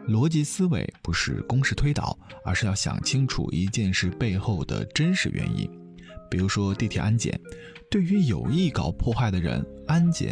逻辑思维不是公式推导，而是要想清楚一件事背后的真实原因。比如说地铁安检，对于有意搞破坏的人，安检